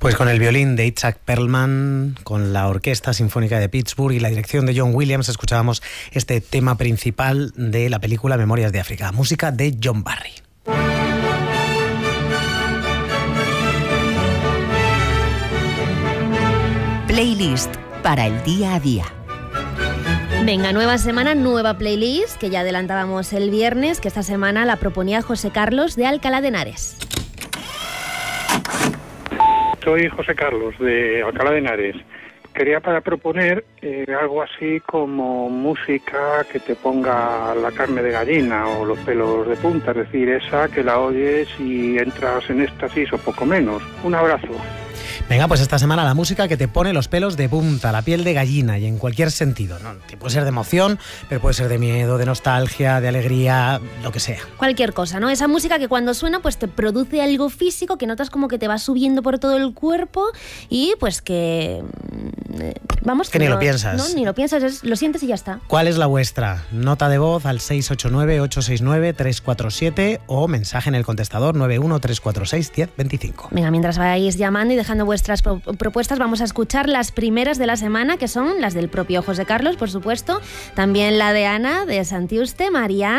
Pues con el violín de Itzhak Perlman, con la Orquesta Sinfónica de Pittsburgh y la dirección de John Williams, escuchábamos este tema principal de la película Memorias de África, música de John Barry. Playlist para el día a día. Venga, nueva semana, nueva playlist, que ya adelantábamos el viernes, que esta semana la proponía José Carlos de Alcalá de Henares. Soy José Carlos de Alcalá de Henares. Quería proponer algo así como música que te ponga la carne de gallina o los pelos de punta, es decir, esa que la oyes y entras en éxtasis o poco menos. Un abrazo. Venga, pues esta semana la música que te pone los pelos de punta, la piel de gallina y en cualquier sentido, ¿no? Puede ser de emoción, pero puede ser de miedo, de nostalgia, de alegría, lo que sea. Cualquier cosa, ¿no? Esa música que cuando suena pues te produce algo físico, que notas como que te va subiendo por todo el cuerpo y pues que... vamos, que ni lo piensas. No, ni lo piensas, lo sientes y ya está. ¿Cuál es la vuestra? Nota de voz al 689-869-347 o mensaje en el contestador 913461025. Venga, mientras vais llamando y dejando vuestras propuestas, vamos a escuchar las primeras de la semana, que son las del propio José Carlos, por supuesto, también la de Ana, de Santiuste, María